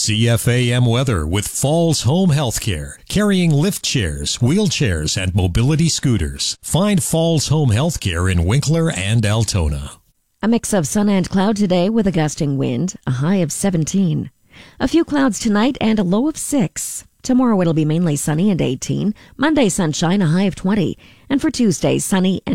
CFAM weather with Falls Home Healthcare, carrying lift chairs, wheelchairs, and mobility scooters. Find Falls Home Healthcare in Winkler and Altona. A mix of sun and cloud today with a gusting wind, a high of 17. A few clouds tonight and a low of 6. Tomorrow it'll be mainly sunny and 18. Monday sunshine, a high of 20. And for Tuesday, sunny and